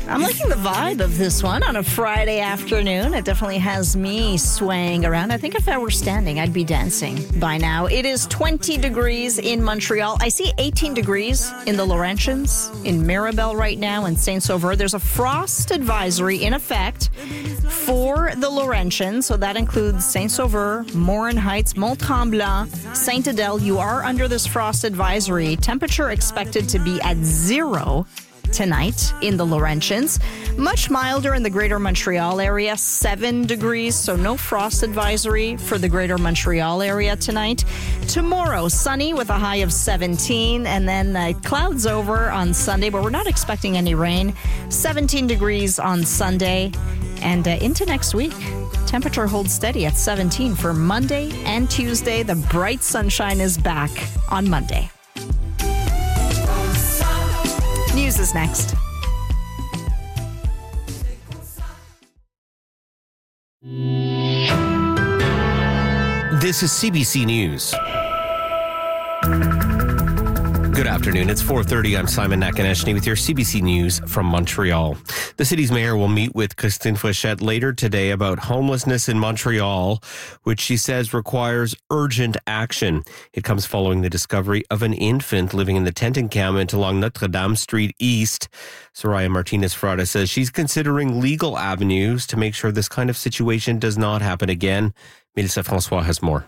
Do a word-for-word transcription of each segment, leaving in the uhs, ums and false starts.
I'm liking the vibe of this one on a Friday afternoon. It definitely has me swaying around. I think if I were standing, I'd be dancing by now. It is twenty degrees in Montreal. I see eighteen degrees in the Laurentians, in Mirabel right now, and Saint-Sauveur. There's a frost advisory in effect for the Laurentians. So that includes Saint-Sauveur, Morin Heights, Mont-Tremblant, Saint-Adèle. You are under this frost advisory. Temperature expected to be at zero tonight in the Laurentians. Much milder in the Greater Montreal area, seven degrees, so no frost advisory for the Greater Montreal area tonight. Tomorrow, sunny with a high of seventeen, and then uh, clouds over on Sunday, but we're not expecting any rain. seventeen degrees on Sunday, and uh, into next week. Temperature holds steady at seventeen for Monday and Tuesday. The bright sunshine is back on Monday. News is next. This is C B C News. Good afternoon. It's four thirty. I'm Simon Nakaneshny with your C B C News from Montreal. The city's mayor will meet with Christine Fréchette later today about homelessness in Montreal, which she says requires urgent action. It comes following the discovery of an infant living in the tent encampment along Notre-Dame Street East. Soraya Martinez-Frada says she's considering legal avenues to make sure this kind of situation does not happen again. Mélissa François has more.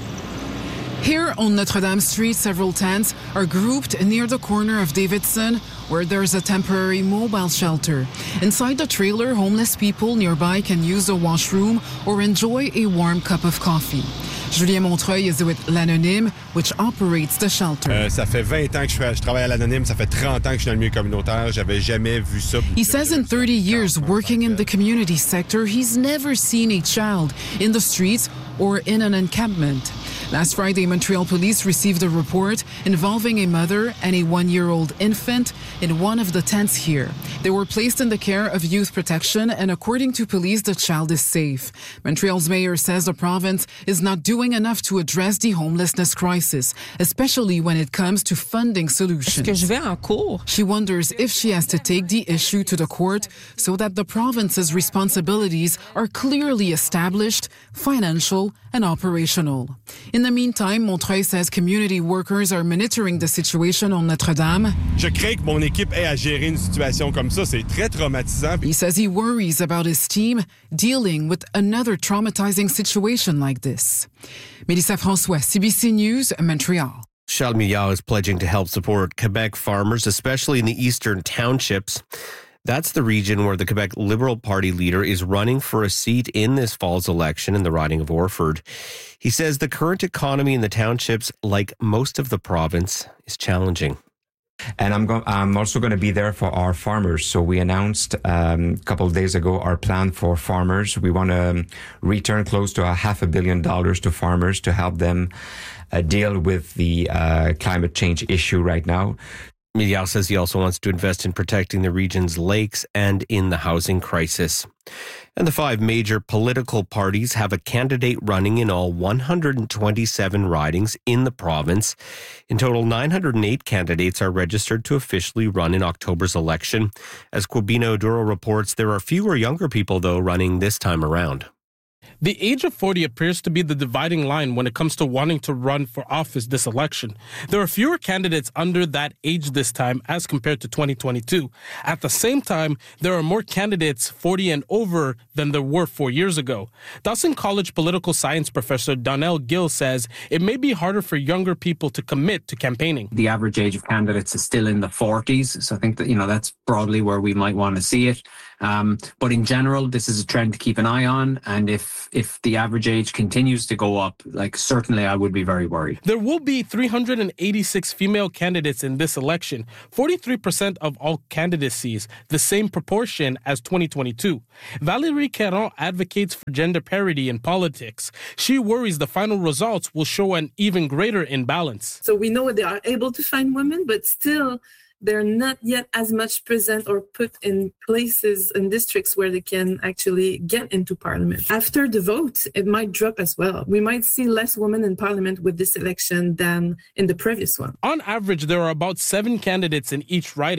Here on Notre-Dame Street, several tents are grouped near the corner of Davidson, where there's a temporary mobile shelter. Inside the trailer, homeless people nearby can use the washroom or enjoy a warm cup of coffee. Julien Montreuil is with l'Anonyme, which operates the shelter. Euh, ça fait vingt ans que je, fais, je travaille à l'Anonyme. Ça fait trente ans que je suis dans le milieu communautaire. J'avais jamais vu ça. He says in thirty years working in the community sector, he's never seen a child in the streets or in an encampment. Last Friday, Montreal police received a report involving a mother and a one-year-old infant in one of the tents here. They were placed in the care of youth protection, and according to police, the child is safe. Montreal's mayor says the province is not doing enough to address the homelessness crisis, especially when it comes to funding solutions. Est-ce que je vais en cours? She wonders if she has to take the issue to the court so that the province's responsibilities are clearly established, financial and operational. In the meantime, Montreuil says community workers are monitoring the situation on Notre-Dame. Je crains que mon équipe ait à gérer une situation comme ça. C'est très traumatisant. He says he worries about his team dealing with another traumatizing situation like this. Mélissa François, C B C News, Montreal. Charles Milliard is pledging to help support Quebec farmers, especially in the eastern townships. That's the region where the Quebec Liberal Party leader is running for a seat in this fall's election in the riding of Orford. He says the current economy in the townships, like most of the province, is challenging. And I'm, go- I'm also going to be there for our farmers. So we announced um, a couple of days ago our plan for farmers. We want to um, return close to a half a billion dollars to farmers to help them uh, deal with the uh, climate change issue right now. Milliard says he also wants to invest in protecting the region's lakes and in the housing crisis. And the five major political parties have a candidate running in all one hundred twenty-seven ridings in the province. In total, nine hundred eight candidates are registered to officially run in October's election. As Quibino Duro reports, there are fewer younger people, though, running this time around. The age of forty appears to be the dividing line when it comes to wanting to run for office this election. There are fewer candidates under that age this time as compared to twenty twenty-two. At the same time, there are more candidates forty and over than there were four years ago. Dawson College political science professor Donnell Gill says it may be harder for younger people to commit to campaigning. The average age of candidates is still in the forties, so I think that, you know, that's broadly where we might want to see it. Um, but in general, this is a trend to keep an eye on, and if if the average age continues to go up, like certainly I would be very worried. There will be three hundred eighty-six female candidates in this election, forty-three percent of all candidacies, the same proportion as twenty twenty-two. Valérie Caron advocates for gender parity in politics. She worries the final results will show an even greater imbalance. So we know they are able to find women, but still they're not yet as much present or put in places and districts where they can actually get into parliament. After the vote, it might drop as well. We might see less women in parliament with this election than in the previous one. On average, there are about seven candidates in each riding.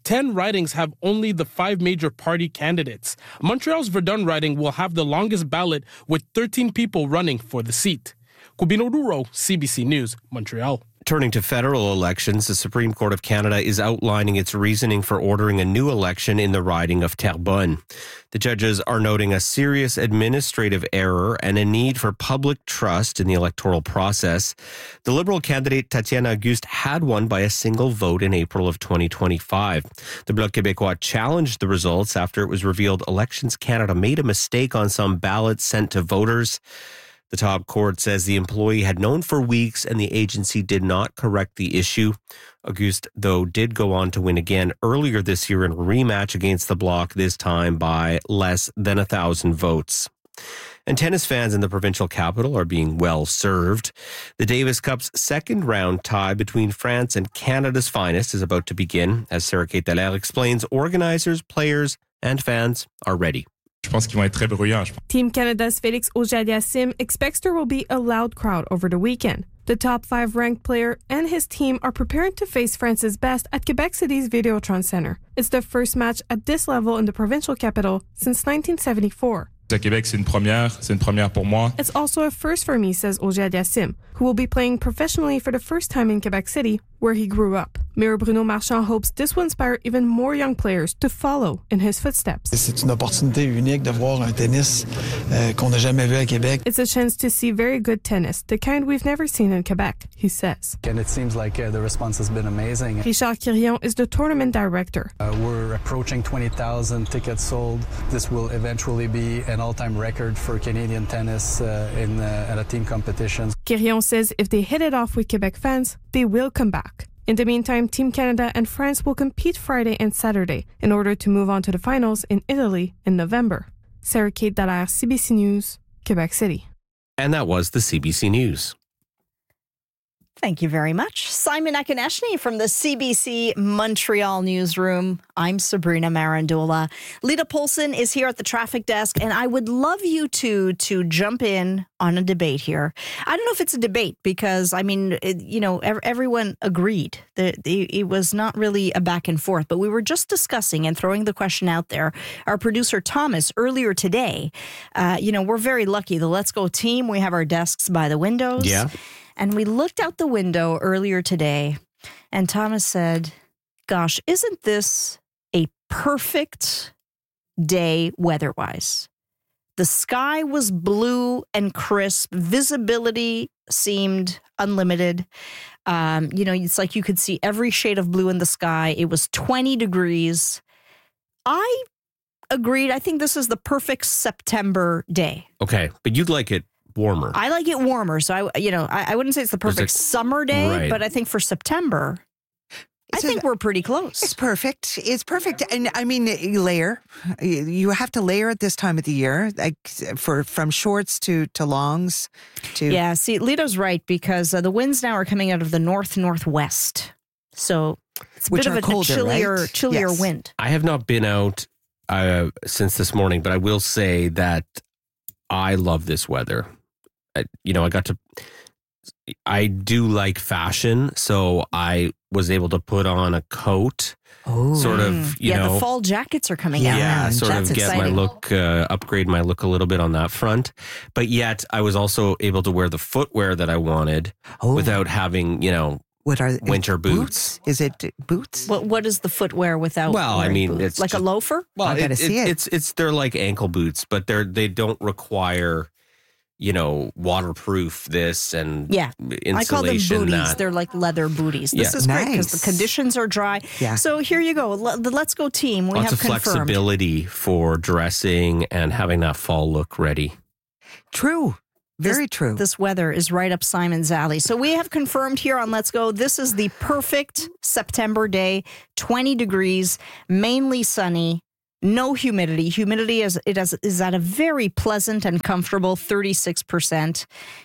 ten ridings have only the five major party candidates. Montreal's Verdun riding will have the longest ballot with thirteen people running for the seat. Cubino Duro, C B C News, Montreal. Turning to federal elections, the Supreme Court of Canada is outlining its reasoning for ordering a new election in the riding of Terrebonne. The judges are noting a serious administrative error and a need for public trust in the electoral process. The Liberal candidate Tatiana Auguste had won by a single vote in April of twenty twenty-five. The Bloc Québécois challenged the results after it was revealed Elections Canada made a mistake on some ballots sent to voters. The top court says the employee had known for weeks and the agency did not correct the issue. Auguste, though, did go on to win again earlier this year in a rematch against the Bloc, this time by less than a thousand votes. And tennis fans in the provincial capital are being well served. The Davis Cup's second round tie between France and Canada's finest is about to begin. As Sarah-Kate Dallaire explains, organizers, players, and fans are ready. Je pense qu'ils vont être très bruyants. Team Canada's Félix Auger-Aliassime expects there will be a loud crowd over the weekend. The top five ranked player and his team are preparing to face France's best at Quebec City's Videotron Center. It's the first match at this level in the provincial capital since nineteen seventy-four. À Québec, c'est une première. C'est une première pour moi. It's also a first for me, says Auger-Aliassime, who will be playing professionally for the first time in Quebec City, where he grew up. Mayor Bruno Marchand hopes this will inspire even more young players to follow in his footsteps. C'est une opportunité unique de voir un tennis euh, qu'on n'a jamais vu à Québec. It's a chance to see very good tennis, the kind we've never seen in Quebec, he says. And it seems like uh, the response has been amazing. Richard Quirion is the tournament director. Uh, we're approaching twenty thousand tickets sold. This will eventually be an all-time record for Canadian tennis uh, in uh, at a team competition. Quirion says if they hit it off with Quebec fans, they will come back. In the meantime, Team Canada and France will compete Friday and Saturday in order to move on to the finals in Italy in November. Sarah-Kate Dallaire, C B C News, Quebec City. And that was the C B C News. Thank you very much. Simon Akineshny from the C B C Montreal newsroom. I'm Sabrina Marandola. Lita Polson is here at the traffic desk, and I would love you two to jump in on a debate here. I don't know if it's a debate because, I mean, it, you know, everyone agreed that it was not really a back and forth, but we were just discussing and throwing the question out there. Our producer, Thomas, earlier today, uh, you know, we're very lucky. The Let's Go team, we have our desks by the windows. Yeah. And we looked out the window earlier today, and Thomas said, gosh, isn't this a perfect day weather-wise? The sky was blue and crisp. Visibility seemed unlimited. Um, you know, it's like you could see every shade of blue in the sky. It was twenty degrees. I agreed. I think this is the perfect September day. Okay, but you'd like it warmer. I like it warmer. So, I, you know, I, I wouldn't say it's the perfect it, summer day, right. But I think for September, it's I think a, we're pretty close. It's perfect. It's perfect. And I mean, you layer. You have to layer at this time of the year, like for from shorts to, to longs. To Yeah, see, Lito's right because uh, the winds now are coming out of the north-northwest. So it's a Which bit of a, colder, a chillier, right? chillier yes. wind. I have not been out uh, since this morning, but I will say that I love this weather. I, you know, I got to, I do like fashion, so I was able to put on a coat, oh. sort of, you yeah, know. the fall jackets are coming yeah, out. Yeah, sort That's of get exciting. my look, uh, upgrade my look a little bit on that front. But yet I was also able to wear the footwear that I wanted oh. without having, you know, What are winter boots. boots? Is it boots? What What is the footwear without? Well, I mean, boots? it's like just, a loafer. Well, I gotta it, see it, it. It's it's they're like ankle boots, but they're they don't require, you know, waterproof this and yeah. insulation. I call them booties. That. They're like leather booties. This yeah. is great Nice. because the conditions are dry. Yeah. So here you go. The Let's Go team. We Lots have of confirmed. flexibility for dressing and having that fall look ready. True. Very this, true. This weather is right up Simon's alley. So we have confirmed here on Let's Go, this is the perfect September day, twenty degrees, mainly sunny, no humidity. Humidity is it is, is at a very pleasant and comfortable thirty-six percent.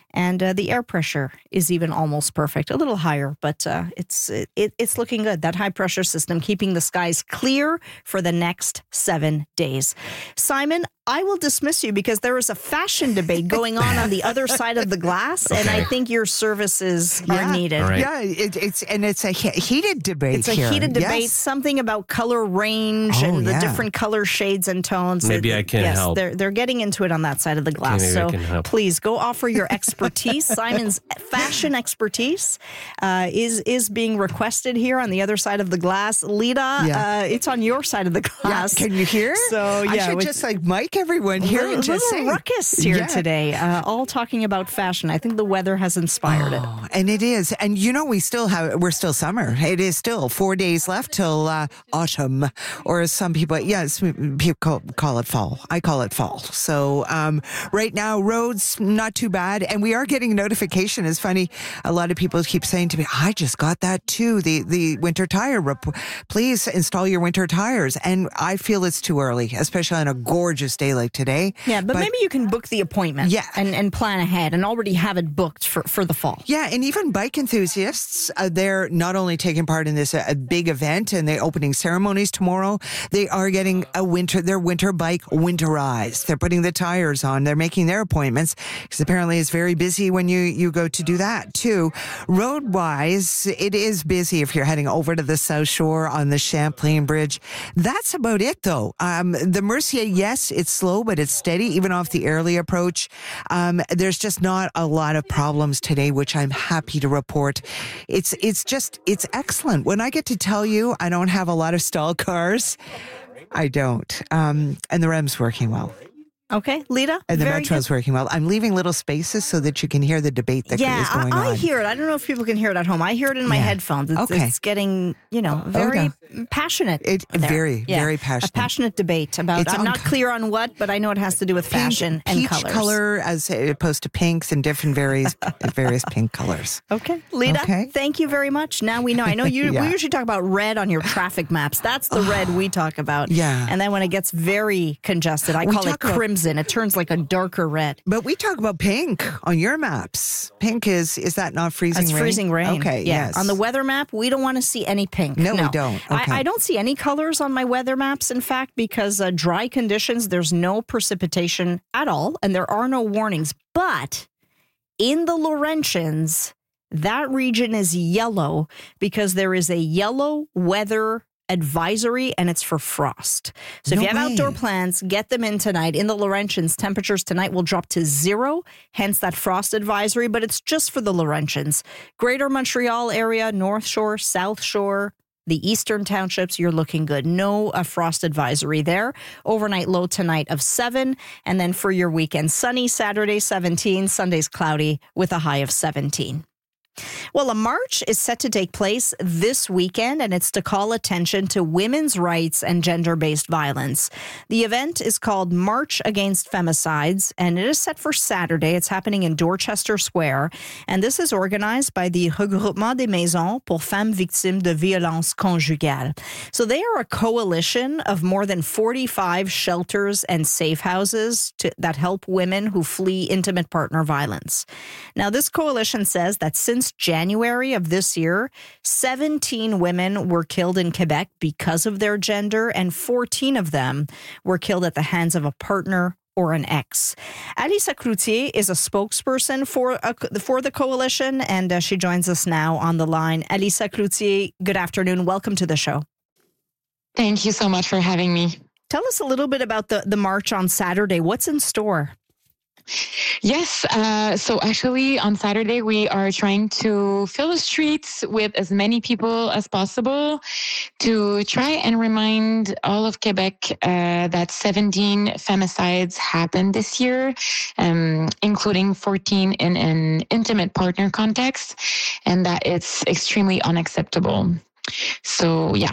And uh, the air pressure is even almost perfect, a little higher, but uh, it's it, it's looking good. That high pressure system keeping the skies clear for the next seven days. Simon, I will dismiss you because there is a fashion debate going on on the other side of the glass, okay. and I think your services yeah. are needed. Right. Yeah, it, it's and it's a he- heated debate. It's a here. heated debate. Yes. Something about color range oh, and the yeah. different color shades and tones. Maybe it, I can yes, help. They're they're getting into it on that side of the glass. Okay, so I can help. please go offer your expertise. Simon's fashion expertise uh, is is being requested here on the other side of the glass. Lita, yeah. uh, it's on your side of the glass. Yeah. Can you hear? So yeah, I should with, just like mic everyone here a and just little say ruckus here yeah. today, uh, all talking about fashion. I think the weather has inspired oh, it, and it is. And you know, we still have we're still summer. It is still four days left till uh, autumn, or as some people, yes, people call, call it fall. I call it fall. So um, right now, roads not too bad, and we are getting a notification. It's funny. A lot of people keep saying to me, "I just got that too." The the winter tire. Rep- Please install your winter tires. And I feel it's too early, especially on a gorgeous day like today. Yeah, but, but maybe you can book the appointment. Yeah. and, and plan ahead and already have it booked for, for the fall. Yeah, and even bike enthusiasts, uh, they're not only taking part in this uh, big event and the opening ceremonies tomorrow, they are getting a winter their winter bike winterized. They're putting the tires on. They're making their appointments because apparently it's very busy when you, you go to do that too. Road-wise, it is busy if you're heading over to the South Shore on the Champlain Bridge. That's about it though. Um, the Mercier, yes, it's slow, but it's steady, even off the Airlie approach. Um, there's just not a lot of problems today, which I'm happy to report. It's it's just, it's excellent. When I get to tell you I don't have a lot of stall cars, I don't. Um, and the R E M's working well. Okay, Lita? And the Very Metro's good. working well. I'm leaving little spaces so that you can hear the debate that yeah, is going I, I on. hear it. I don't know if people can hear it at home. I hear it in my Yeah. headphones. It's, Okay. it's getting, you know, very passionate. It there. very, Yeah. very passionate. A passionate debate about, It's I'm on not co- clear on what, but I know it has to do with Pink, fashion and peach colors. color as opposed to pinks and different various various pink colors. Okay, Lita, Okay. thank you very much. Now we know. I know you. Yeah. We usually talk about red on your traffic maps. That's the red we talk about. Yeah. And then when it gets very congested, I We call it talk about- crimson. It turns like a darker red. But we talk about pink on your maps. Pink is is that not freezing It's rain? freezing rain. Okay, yeah. yes. On the weather map, we don't want to see any pink. No, we don't. Okay. I, I don't see any colors on my weather maps, in fact, because uh, dry conditions, there's no precipitation at all, and there are no warnings. But in the Laurentians, that region is yellow because there is a yellow weather advisory, and it's for frost. So No if you have way. outdoor plans, get them in tonight. In the Laurentians, temperatures tonight will drop to zero, hence that frost advisory, but it's just for the Laurentians. Greater Montreal area, North Shore, South Shore, the eastern townships, you're looking good. No uh, frost advisory there. Overnight low tonight of seven. And then for your weekend, sunny Saturday, seventeen. Sunday's cloudy with a high of seventeen. Well, a march is set to take place this weekend, and it's to call attention to women's rights and gender-based violence. The event is called March Against Femicides, and it is set for Saturday. It's happening in Dorchester Square, and this is organized by the Regroupement des Maisons pour Femmes Victimes de Violence Conjugale. So they are a coalition of more than forty-five shelters and safe houses to, that help women who flee intimate partner violence. Now, this coalition says that since January of this year, seventeen women were killed in Quebec because of their gender, and fourteen of them were killed at the hands of a partner or an ex. Alissa Cloutier is a spokesperson for a, for the coalition, and uh, she joins us now on the line. Alissa Cloutier, good afternoon. Welcome to the show. Thank you so much for having me. Tell us a little bit about the, the march on Saturday. What's in store? Yes. Uh, so actually on Saturday, we are trying to fill the streets with as many people as possible to try and remind all of Quebec uh, that seventeen femicides happened this year, um, including fourteen in an intimate partner context, and that it's extremely unacceptable. So, yeah.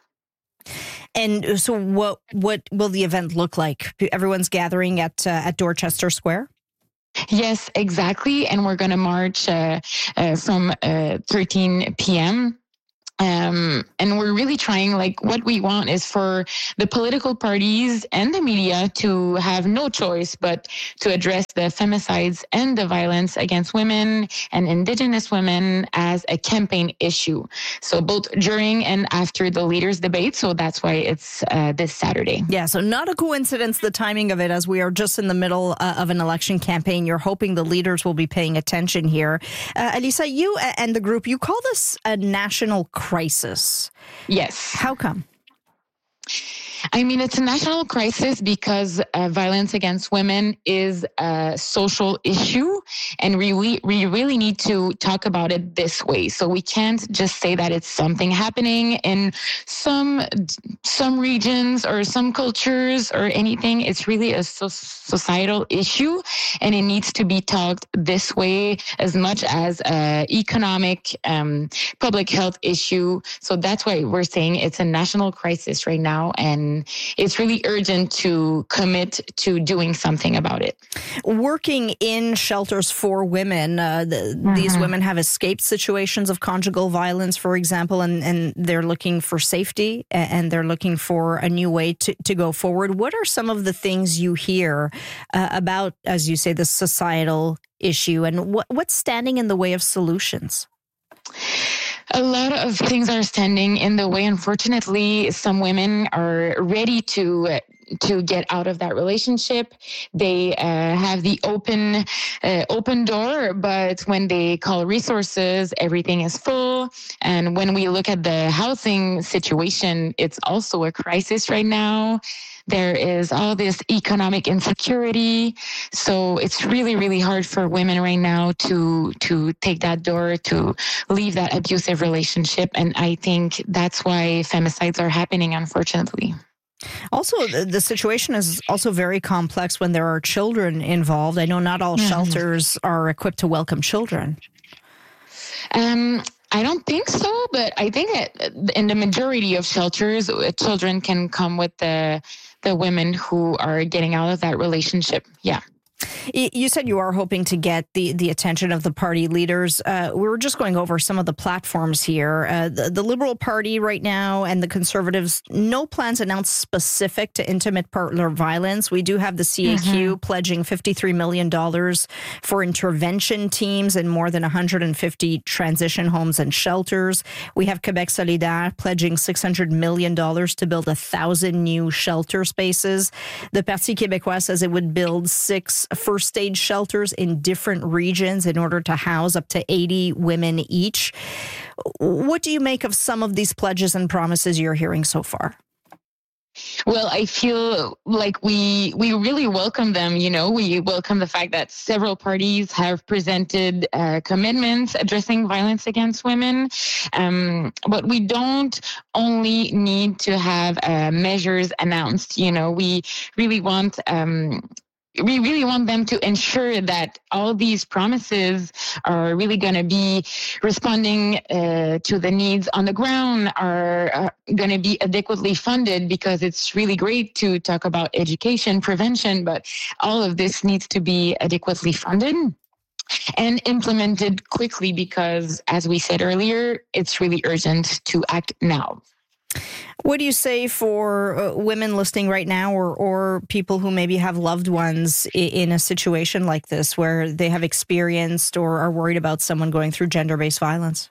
And so what what will the event look like? Everyone's gathering at uh, at Dorchester Square? Yes, exactly. And we're going to march uh, uh, from uh, thirteen p.m. Um, and we're really trying, like, what we want is for the political parties and the media to have no choice but to address the femicides and the violence against women and Indigenous women as a campaign issue. So both during and after the leaders' debate. So that's why it's uh, this Saturday. Yeah, so not a coincidence, the timing of it, as we are just in the middle uh, of an election campaign. You're hoping the leaders will be paying attention here. Uh, Elisa, you and the group, you call this a national crisis. Yes. How come? I mean, it's a national crisis because uh, violence against women is a social issue, and we, we we really need to talk about it this way. So we can't just say that it's something happening in some some regions or some cultures or anything. It's really a so- societal issue, and it needs to be talked this way as much as an economic, um, public health issue. So that's why we're saying it's a national crisis right now, and it's really urgent to commit to doing something about it. Working in shelters for women, uh, the, mm-hmm. these women have escaped situations of conjugal violence, for example, and, and they're looking for safety and they're looking for a new way to, to go forward. What are some of the things you hear uh, about, as you say, the societal issue, and what, what's standing in the way of solutions? A lot of things are standing in the way. Unfortunately, some women are ready to to get out of that relationship. They uh, have the open uh, open door, but when they call resources, everything is full. And when we look at the housing situation, it's also a crisis right now. There is all this economic insecurity. So it's really, really hard for women right now to to take that door, to leave that abusive relationship. And I think that's why femicides are happening, unfortunately. Also, the, the situation is also very complex when there are children involved. I know not all mm-hmm. shelters are equipped to welcome children. Um. I don't think so, but I think that in the majority of shelters, children can come with the the women who are getting out of that relationship. Yeah. You said you are hoping to get the, the attention of the party leaders. Uh, we were just going over some of the platforms here. Uh, the, the Liberal Party right now and the Conservatives, no plans announced specific to intimate partner violence. We do have the C A Q mm-hmm. pledging fifty-three million dollars for intervention teams in more than one hundred fifty transition homes and shelters. We have Québec Solidaire pledging six hundred million dollars to build one thousand new shelter spaces. The Parti Québécois says it would build six first stage shelters in different regions in order to house up to eighty women each. What do you make of some of these pledges and promises you're hearing so far? Well, I feel like we we really welcome them. You know, we welcome the fact that several parties have presented uh, commitments addressing violence against women. Um, but we don't only need to have uh, measures announced. You know, we really want um, we really want them to ensure that all these promises are really going to be responding uh, to the needs on the ground, are, are going to be adequately funded, because it's really great to talk about education, prevention, but all of this needs to be adequately funded and implemented quickly, because, as we said earlier, it's really urgent to act now. What do you say for uh, women listening right now, or, or people who maybe have loved ones in, in a situation like this where they have experienced or are worried about someone going through gender-based violence?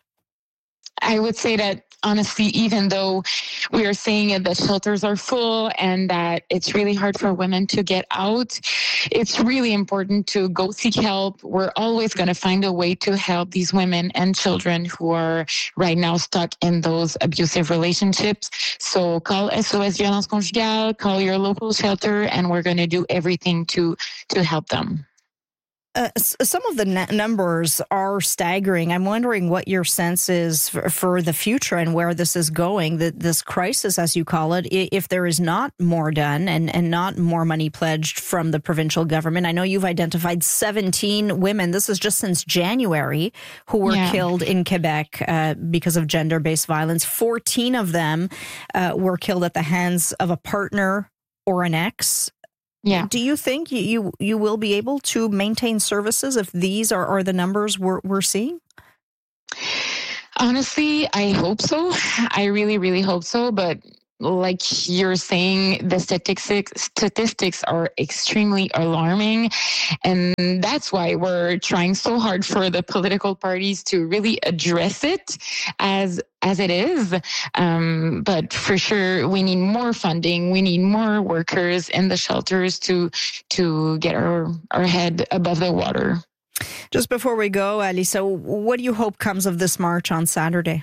I would say that, honestly, even though we are saying that the shelters are full and that it's really hard for women to get out, it's really important to go seek help. We're always going to find a way to help these women and children who are right now stuck in those abusive relationships. So call S O S Violence Conjugale, call your local shelter, and we're going to do everything to to help them. Uh, some of the n- numbers are staggering. I'm wondering what your sense is for, for the future and where this is going, the, this crisis, as you call it, if there is not more done and, and not more money pledged from the provincial government. I know you've identified seventeen women, this is just since January, who were yeah. killed in Quebec uh, because of gender-based violence. fourteen of them uh, were killed at the hands of a partner or an ex. Yeah. Do you think you, you you will be able to maintain services if these are, are the numbers we're, we're seeing? Honestly, I hope so. I really, really hope so. But like you're saying, the statistics statistics are extremely alarming. And that's why we're trying so hard for the political parties to really address it as as it is. Um, but for sure, we need more funding. We need more workers in the shelters to to get our, our head above the water. Just before we go, Alyssa, what do you hope comes of this march on Saturday?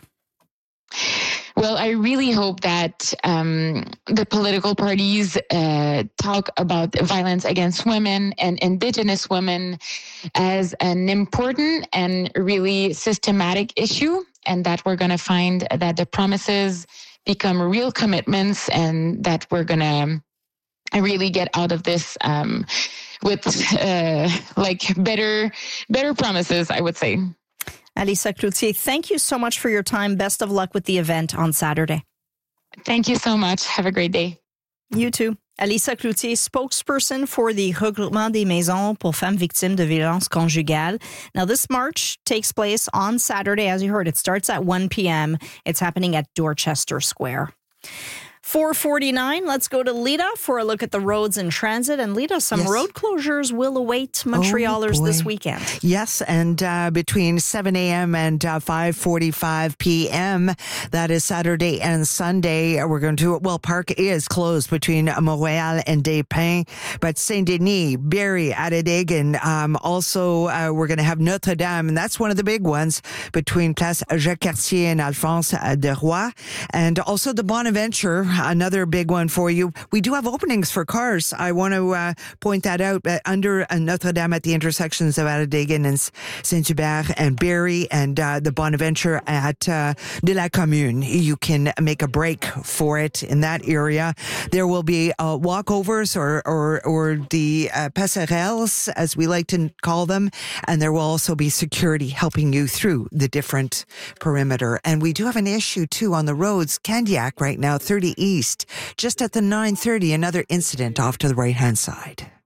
Well, I really hope that um, the political parties uh, talk about violence against women and Indigenous women as an important and really systematic issue, and that we're going to find that the promises become real commitments, and that we're going to really get out of this um, with uh, like better, better promises, I would say. Alyssa Cloutier, thank you so much for your time. Best of luck with the event on Saturday. Thank you so much. Have a great day. You too. Alyssa Cloutier, spokesperson for the Regroupement des Maisons pour Femmes Victimes de Violences Conjugales. Now, this march takes place on Saturday. As you heard, it starts at one p.m. It's happening at Dorchester Square. four forty-nine, let's go to Lita for a look at the roads and transit. And Lita, some Yes. road closures will await Montrealers Oh, this boy. weekend. Yes, and uh, between seven a.m. and uh, five forty-five p.m., that is Saturday and Sunday, we're going to, well, Park is closed between Montreal and Des Pins, but Saint-Denis, Barrie, Adadigan, um, also uh, we're going to have Notre-Dame, and that's one of the big ones between Place Jacques-Cartier and Alphonse de Roy, and also the Bonaventure, another big one for you. We do have openings for cars. I want to uh, point that out. Uh, under uh, Notre-Dame at the intersections of Adadigan and Saint-Hubert and Barrie, and uh, the Bonaventure at uh, de la Commune. You can make a break for it in that area. There will be uh, walkovers or, or, or the uh, passerelles, as we like to call them, and there will also be security helping you through the different perimeter. And we do have an issue, too, on the roads. Candiac right now, thirty East, just at the nine thirty, another incident off to the right-hand side.